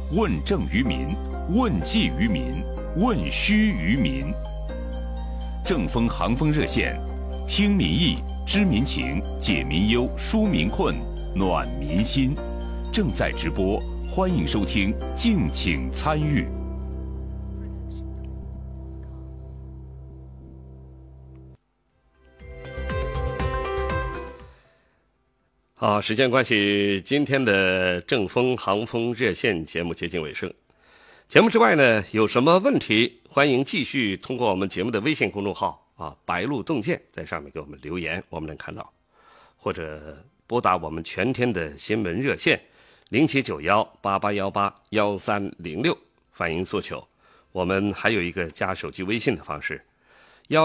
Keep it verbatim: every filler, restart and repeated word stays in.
问政于民，问计于民，问需于民。正风航风热线，听民意，知民情，解民忧，纾民困，暖民心。正在直播，欢迎收听，敬请参与。 好，时间关系，今天的正风航风热线节目接近尾声。节目之外呢，有什么问题，欢迎继续通过我们节目的微信公众号啊“白鹿洞见”在上面给我们留言，我们能看到，或者拨打我们全天的新闻热线零七九幺八八幺八幺三零六反映诉求。我们还有一个加手机微信的方式，